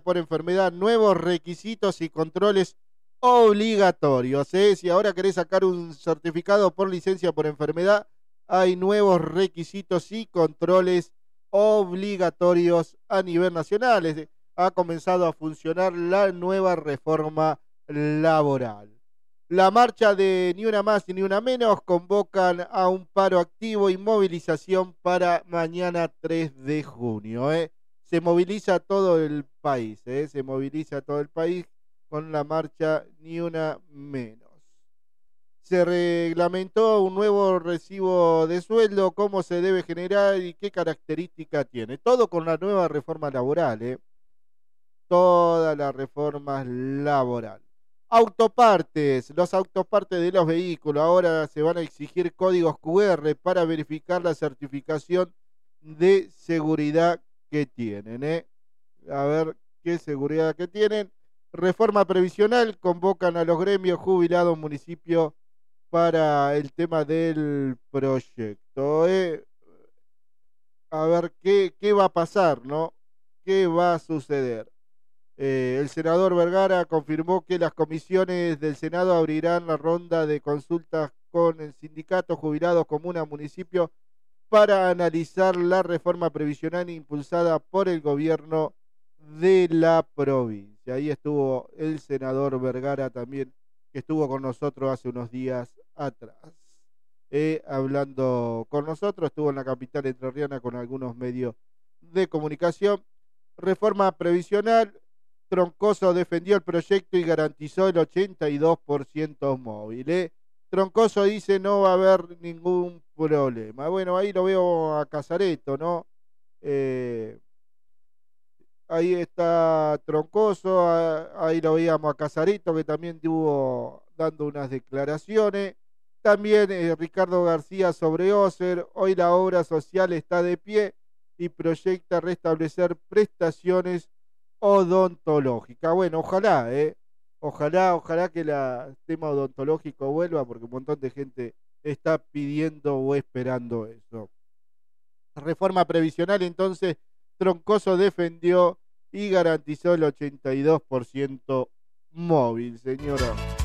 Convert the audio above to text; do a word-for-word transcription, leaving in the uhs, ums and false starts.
por enfermedad, nuevos requisitos y controles obligatorios. ¿eh? Si ahora querés sacar un certificado por licencia por enfermedad, hay nuevos requisitos y controles obligatorios a nivel nacional. Ha comenzado a funcionar la nueva reforma laboral. La marcha de Ni Una Más y Ni Una Menos convocan a un paro activo y movilización para mañana tres de junio. ¿eh? Se moviliza todo el país, ¿eh? se moviliza todo el país con la marcha Ni Una Menos. Se reglamentó un nuevo recibo de sueldo, cómo se debe generar y qué característica tiene. Todo con la nueva reforma laboral, ¿eh? Toda la reforma laboral. Autopartes, los autopartes de los vehículos. Ahora se van a exigir códigos cu erre para verificar la certificación de seguridad que tienen. ¿eh? A ver qué seguridad que tienen. Reforma previsional, convocan a los gremios jubilados municipios para el tema del proyecto. ¿eh? A ver qué, qué va a pasar, ¿no? ¿Qué va a suceder? Eh, el senador Vergara confirmó que las comisiones del Senado abrirán la ronda de consultas con el sindicato jubilados comuna municipio para analizar la reforma previsional impulsada por el gobierno de la provincia. Ahí estuvo el senador Vergara también, que estuvo con nosotros hace unos días atrás. Eh, hablando con nosotros, estuvo en la capital entrerriana con algunos medios de comunicación. Reforma previsional. Troncoso defendió el proyecto y garantizó el ochenta y dos por ciento móvil. ¿eh? Troncoso dice no va a haber ningún problema. Bueno, ahí lo veo a Casareto, ¿no? Eh, ahí está Troncoso, ahí lo veíamos a Casareto, que también estuvo dando unas declaraciones. También eh, Ricardo García sobre Oser, hoy la obra social está de pie y proyecta restablecer prestaciones odontológica. Bueno, ojalá, ¿eh? Ojalá, ojalá que la- el tema odontológico vuelva, porque un montón de gente está pidiendo o esperando eso. Reforma previsional, entonces, Troncoso defendió y garantizó el ochenta y dos por ciento móvil, señora.